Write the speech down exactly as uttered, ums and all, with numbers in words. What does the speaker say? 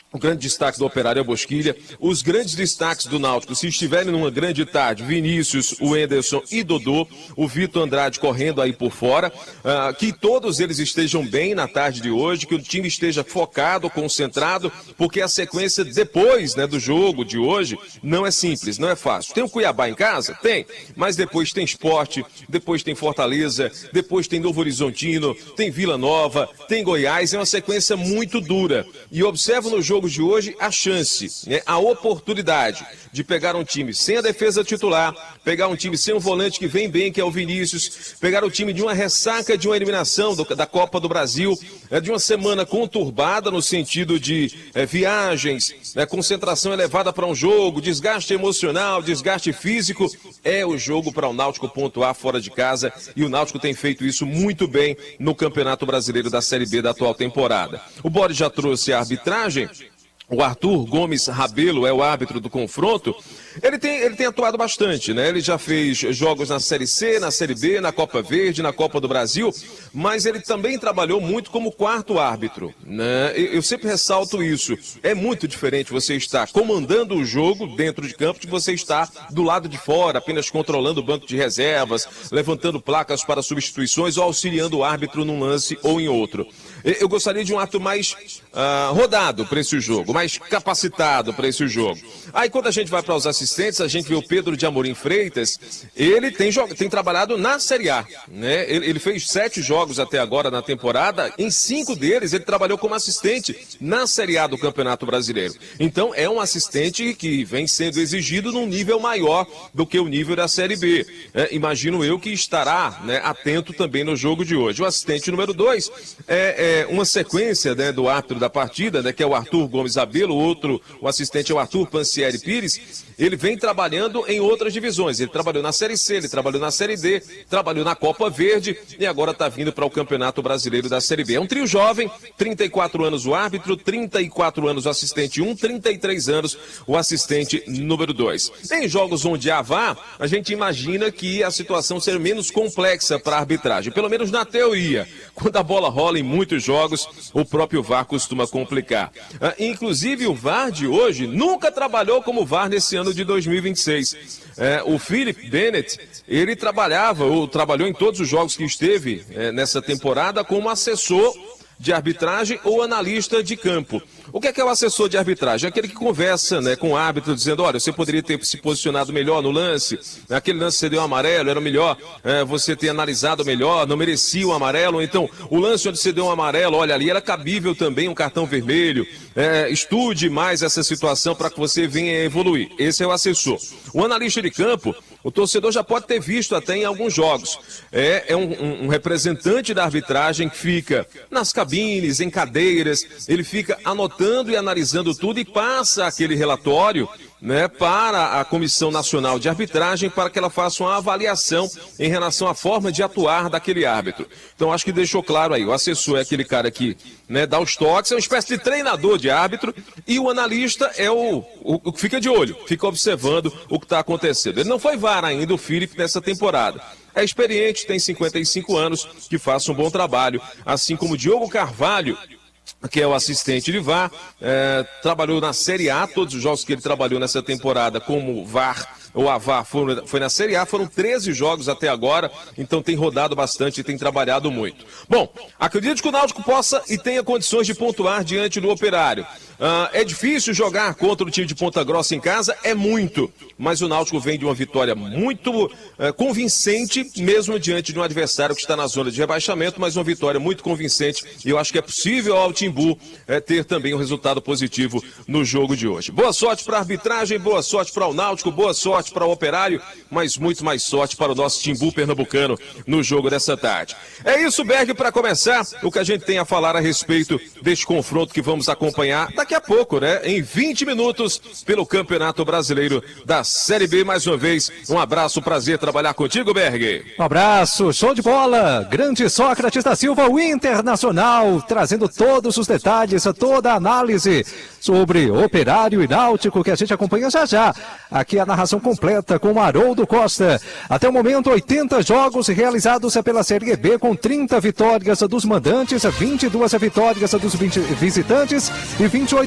O grande destaque do Operário é o Bosquilha. Os grandes destaques do Náutico, se estiverem numa grande tarde, Vinícius, o Enderson e Dodô, o Vitor Andrade correndo aí por fora, uh, que todos eles estejam bem na tarde de hoje, que o time esteja focado, concentrado, porque a sequência depois, né, do jogo de hoje não é simples, não é fácil. Tem o Cuiabá em casa? Tem, mas depois tem Sport, depois tem Fortaleza, depois tem Novo Horizontino, tem Vila Nova, tem Goiás, é uma sequência muito dura. E observo no jogo de hoje a chance, né, a oportunidade de pegar um time sem a defesa titular, pegar um time sem um volante que vem bem, que é o Vinícius, pegar o time de uma ressaca de uma eliminação do, da Copa do Brasil, é, de uma semana conturbada no sentido de é, viagens, né, concentração elevada para um jogo, desgaste emocional, desgaste físico. É o jogo para o Náutico pontuar fora de casa, e o Náutico tem feito isso muito bem no Campeonato Brasileiro da Série B da atual temporada. O Bode já trouxe a arbitragem. O Arthur Gomes Rabelo é o árbitro do confronto. Ele tem, ele tem atuado bastante, né? Ele já fez jogos na Série C, na Série B, na Copa Verde, na Copa do Brasil, mas ele também trabalhou muito como quarto árbitro, né? Eu sempre ressalto isso. É muito diferente você estar comandando o jogo dentro de campo de você estar do lado de fora, apenas controlando o banco de reservas, levantando placas para substituições ou auxiliando o árbitro num lance ou em outro. Eu gostaria de um ato mais uh, rodado para esse jogo, mais capacitado para esse jogo. Aí quando a gente vai para os assistentes, a gente vê o Pedro de Amorim Freitas, ele tem, tem trabalhado na Série A, né? Ele, ele fez sete jogos até agora na temporada, em cinco deles ele trabalhou como assistente na Série A do Campeonato Brasileiro. Então é um assistente que vem sendo exigido num nível maior do que o nível da Série B. É, imagino eu que estará, né, atento também no jogo de hoje. O assistente número dois é, é uma sequência, né, do árbitro da partida, né, que é o Arthur Gomes Rabelo, o outro, o assistente é o Arthur Pancieri Pires. Ele vem trabalhando em outras divisões. Ele trabalhou na Série C, ele trabalhou na Série D, trabalhou na Copa Verde e agora está vindo para o Campeonato Brasileiro da Série B. É um trio jovem, trinta e quatro anos o árbitro, trinta e quatro anos o assistente um, trinta e três anos o assistente número dois. Em jogos onde há V A R, a gente imagina que a situação seja menos complexa para a arbitragem, pelo menos na teoria. Quando a bola rola em muitos jogos, o próprio V A R costuma complicar. Ah, inclusive o V A R de hoje nunca trabalhou como V A R nesse ano de dois mil e vinte e seis. É, o Philip Bennett, ele trabalhava, ou trabalhou em todos os jogos que esteve é, nessa temporada como assessor de arbitragem ou analista de campo. O que é que é o assessor de arbitragem? É aquele que conversa, né, com o árbitro, dizendo, olha, você poderia ter se posicionado melhor no lance, aquele lance você deu um amarelo, era melhor é, você ter analisado melhor, não merecia o amarelo, então o lance onde você deu um amarelo, olha, ali era cabível também um cartão vermelho, é, estude mais essa situação para que você venha evoluir. Esse é o assessor. O analista de campo, o torcedor já pode ter visto até em alguns jogos. É, é um, um, um representante da arbitragem que fica nas cabines, em cadeiras, ele fica anotando e analisando tudo e passa aquele relatório, né, para a Comissão Nacional de Arbitragem para que ela faça uma avaliação em relação à forma de atuar daquele árbitro. Então acho que deixou claro aí, o assessor é aquele cara que, né, dá os toques, é uma espécie de treinador de árbitro, e o analista é o, o, o que fica de olho, fica observando o que está acontecendo. Ele não foi V A R ainda, o Felipe, nessa temporada. É experiente, tem cinquenta e cinco anos, que faça um bom trabalho, assim como o Diogo Carvalho, que é o assistente de V A R, é, trabalhou na Série A, todos os jogos que ele trabalhou nessa temporada como V A R, ou a V A R foi, foi na Série A, foram treze jogos até agora, então tem rodado bastante e tem trabalhado muito. Bom, acredito que o Náutico possa e tenha condições de pontuar diante do Operário. Uh, é difícil jogar contra o time de Ponta Grossa em casa? É muito, mas o Náutico vem de uma vitória muito uh, convincente, mesmo diante de um adversário que está na zona de rebaixamento, mas uma vitória muito convincente, e eu acho que é possível ao Timbu uh, ter também um resultado positivo no jogo de hoje. Boa sorte para a arbitragem, boa sorte para o Náutico, boa sorte para o Operário, mas muito mais sorte para o nosso Timbu pernambucano no jogo dessa tarde. É isso, Berg, para começar, o que a gente tem a falar a respeito deste confronto que vamos acompanhar daqui a pouco, né? Em vinte minutos, pelo Campeonato Brasileiro da Série B. Mais uma vez, um abraço, prazer trabalhar contigo, Berg. Um abraço, show de bola. Grande Sócrates da Silva, o Internacional, trazendo todos os detalhes, toda a análise sobre Operário e Náutico, que a gente acompanha já já. Aqui a narração completa com o Haroldo Costa. Até o momento, oitenta jogos realizados pela Série B, com trinta vitórias dos mandantes, vinte e duas vitórias dos vinte visitantes e vinte e oito